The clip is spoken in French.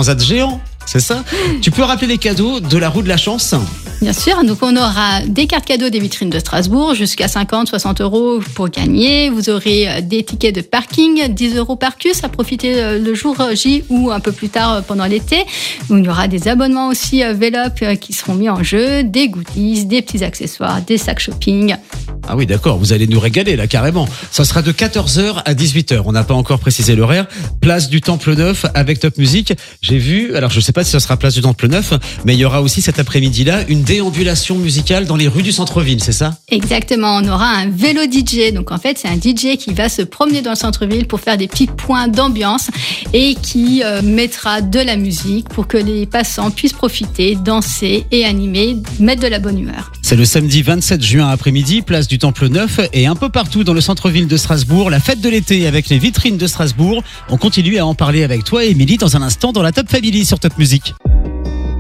transat géant, c'est ça? Tu peux rappeler les cadeaux de la roue de la chance? Bien sûr, donc on aura des cartes cadeaux des vitrines de Strasbourg, jusqu'à 50-60 € pour gagner. Vous aurez des tickets de parking, 10 € par cus à profiter le jour J ou un peu plus tard pendant l'été. Il y aura des abonnements aussi Vélop qui seront mis en jeu, des goodies, des petits accessoires, des sacs shopping. Ah oui, d'accord, vous allez nous régaler là, carrément. Ça sera de 14h à 18h, on n'a pas encore précisé l'horaire. Place du Temple Neuf avec Top Music. J'ai vu, alors je ne sais pas si ça sera place du Temple Neuf, mais il y aura aussi cet après-midi-là une déambulation musicale dans les rues du centre-ville, c'est ça? Exactement, on aura un vélo DJ. Donc en fait, c'est un DJ qui va se promener dans le centre-ville pour faire des petits points d'ambiance et qui mettra de la musique pour que les passants puissent profiter, danser et animer, mettre de la bonne humeur. C'est le samedi 27 juin après-midi, place du Temple Neuf et un peu partout dans le centre-ville de Strasbourg, la fête de l'été avec les vitrines de Strasbourg. On continue à en parler avec toi, Émilie, dans un instant dans la Top Family sur Top Music.